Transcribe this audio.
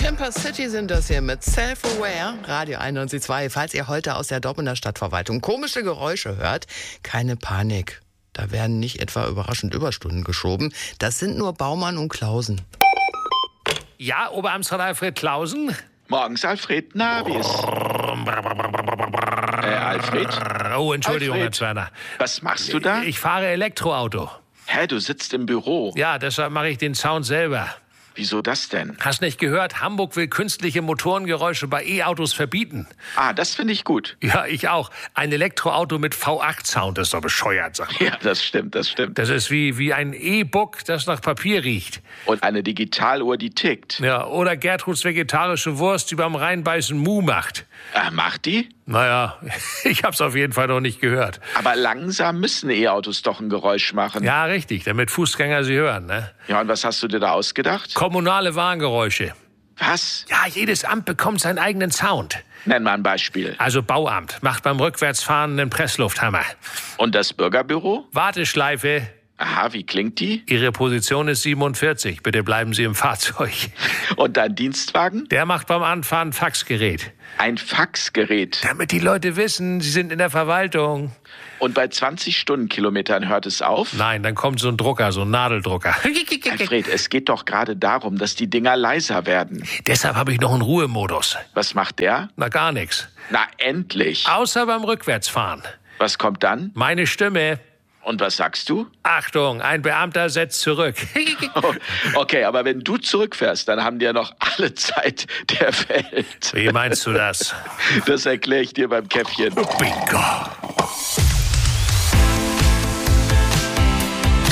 Timber City sind das hier mit Self-Aware, Radio 91.2. Falls ihr heute aus der Dortmunder Stadtverwaltung komische Geräusche hört, keine Panik. Da werden nicht etwa überraschend Überstunden geschoben. Das sind nur Baumann und Klausen. Ja, Oberamtsrat Alfred Klausen? Morgens, Alfred. Na, wie ist... Alfred? Oh, Entschuldigung, Alfred. Herr Zwerner. Was machst du da? Ich fahre Elektroauto. Hä, du sitzt im Büro. Ja, deshalb mache ich den Sound selber. Wieso das denn? Hast nicht gehört? Hamburg will künstliche Motorengeräusche bei E-Autos verbieten. Ah, das finde ich gut. Ja, ich auch. Ein Elektroauto mit V8-Sound ist doch bescheuert, sag mal. Ja, das stimmt. Das ist wie ein E-Book, das nach Papier riecht. Und eine Digitaluhr, die tickt. Ja, oder Gertruds vegetarische Wurst, die beim Reinbeißen Mu macht. Macht die? Naja, ich hab's auf jeden Fall noch nicht gehört. Aber langsam müssen E-Autos doch ein Geräusch machen. Ja, richtig, damit Fußgänger sie hören, ne? Ja, und was hast du dir da ausgedacht? Kommunale Warngeräusche. Was? Ja, jedes Amt bekommt seinen eigenen Sound. Nenn mal ein Beispiel. Also Bauamt macht beim Rückwärtsfahren einen Presslufthammer. Und das Bürgerbüro? Warteschleife. Aha, wie klingt die? Ihre Position ist 47. Bitte bleiben Sie im Fahrzeug. Und dein Dienstwagen? Der macht beim Anfahren ein Faxgerät. Ein Faxgerät. Damit die Leute wissen, sie sind in der Verwaltung. Und bei 20 Stundenkilometern hört es auf? Nein, dann kommt so ein Drucker, so ein Nadeldrucker. Alfred, es geht doch gerade darum, dass die Dinger leiser werden. Deshalb habe ich noch einen Ruhemodus. Was macht der? Na, gar nichts. Na, endlich. Außer beim Rückwärtsfahren. Was kommt dann? Meine Stimme. Und was sagst du? Achtung, ein Beamter setzt zurück. Oh, okay, aber wenn du zurückfährst, dann haben die ja noch alle Zeit der Welt. Wie meinst du das? Das erkläre ich dir beim Käffchen. Bingo.